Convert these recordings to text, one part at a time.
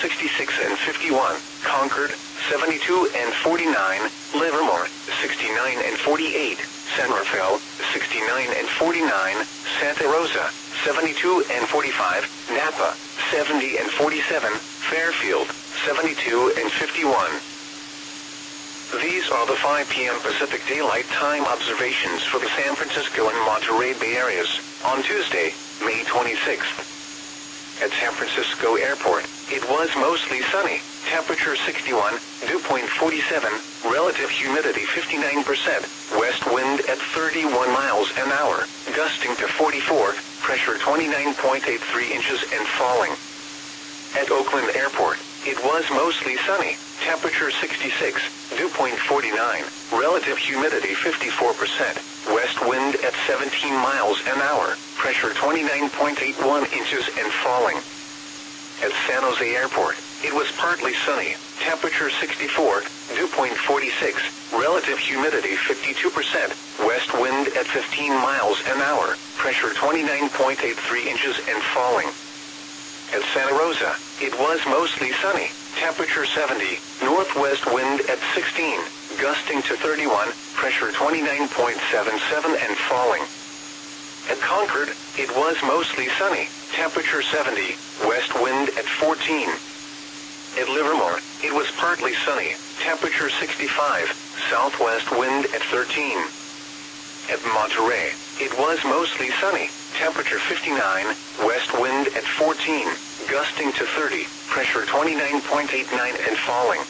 66 and 51, Concord, 72 and 49, Livermore, 69 and 48, San Rafael, 69 and 49, Santa Rosa, 72 and 45, Napa, 70 and 47, Fairfield, 72 and 51. These are the 5 p.m. Pacific Daylight Time observations for the San Francisco and Monterey Bay areas on Tuesday, May 26th. At San Francisco Airport, it was mostly sunny, temperature 61, dew point 47, relative humidity 59%, west wind at 31 miles an hour, gusting to 44, pressure 29.83 inches and falling. At Oakland Airport, it was mostly sunny, temperature 66, dew point 49, relative humidity 54%, west wind at 17 miles an hour, pressure 29.81 inches and falling. At San Jose Airport, it was partly sunny, temperature 64, dew point 46, relative humidity 52%, west wind at 15 miles an hour, pressure 29.83 inches and falling. At Santa Rosa, it was mostly sunny, temperature 70, northwest wind at 16, gusting to 31, pressure 29.77 and falling. At Concord, it was mostly sunny, temperature 70, west wind at 14. At Livermore, it was partly sunny, temperature 65, southwest wind at 13. At Monterey, it was mostly sunny, temperature 59, west wind at 14, gusting to 30, pressure 29.89 and falling.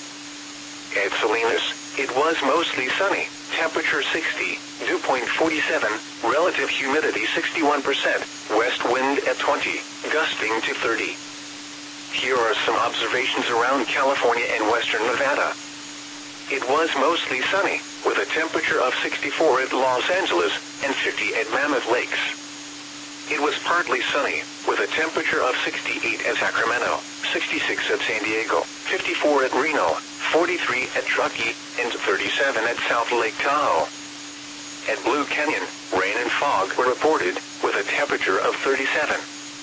At Salinas, it was mostly sunny, temperature 60, dew point 47, relative humidity 61%, west wind at 20, gusting to 30. Here are some observations around California and western Nevada. It was mostly sunny, with a temperature of 64 at Los Angeles and 50 at Mammoth Lakes. It was partly sunny, with a temperature of 68 at Sacramento, 66 at San Diego, 54 at Reno, 43 at Truckee, and 37 at South Lake Tahoe. At Blue Canyon, rain and fog were reported, with a temperature of 37.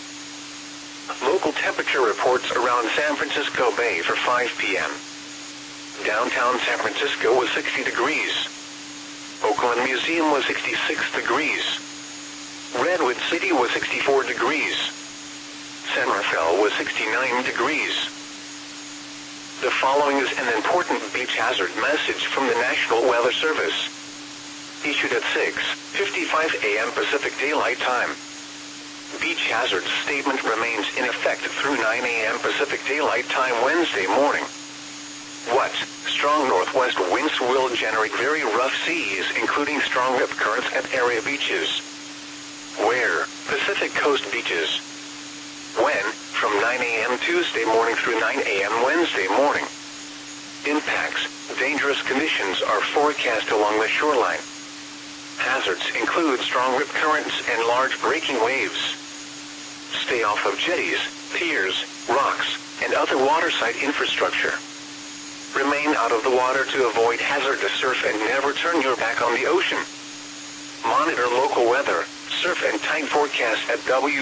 Local temperature reports around San Francisco Bay for 5 p.m. Downtown San Francisco was 60 degrees. Oakland Museum was 66 degrees. Redwood City was 64 degrees. San Rafael was 69 degrees. The following is an important beach hazard message from the National Weather Service. Issued at 6:55 a.m. Pacific Daylight Time. Beach hazard statement remains in effect through 9 a.m. Pacific Daylight Time Wednesday morning. What? Strong northwest winds will generate very rough seas, including strong rip currents at area beaches. Where? Pacific Coast beaches. When? From 9 a.m. Tuesday morning through 9 a.m. Wednesday morning. Impacts. Dangerous conditions are forecast along the shoreline. Hazards include strong rip currents and large breaking waves. Stay off of jetties, piers, rocks, and other waterside infrastructure. Remain out of the water to avoid hazardous surf and never turn your back on the ocean. Monitor local weather, surf and tide forecast at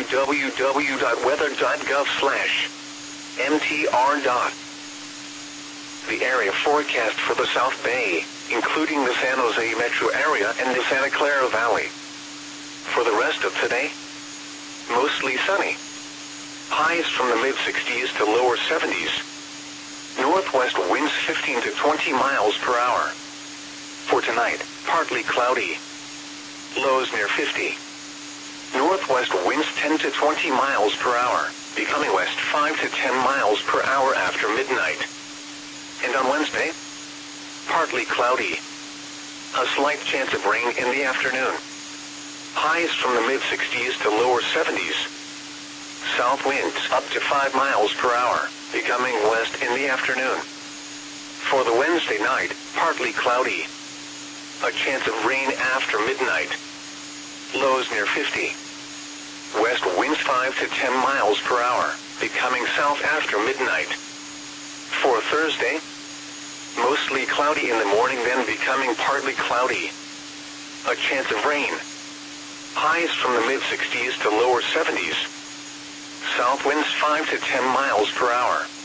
www.weather.gov/mtr. The area forecast for the South Bay, including the San Jose metro area and the Santa Clara Valley. For the rest of today, mostly sunny. Highs from the mid-60s to lower 70s. Northwest winds 15 to 20 miles per hour. For tonight, partly cloudy. Lows near 50. Northwest winds 10 to 20 miles per hour, becoming west 5 to 10 miles per hour after midnight. And on Wednesday, partly cloudy. A slight chance of rain in the afternoon. Highs from the mid-60s to lower 70s. South winds up to 5 miles per hour, becoming west in the afternoon. For the Wednesday night, partly cloudy. A chance of rain after midnight. Lows near 50. West winds 5 to 10 miles per hour, becoming south after midnight. For Thursday, mostly cloudy in the morning, then becoming partly cloudy. A chance of rain. Highs from the mid-60s to lower 70s. South winds 5 to 10 miles per hour.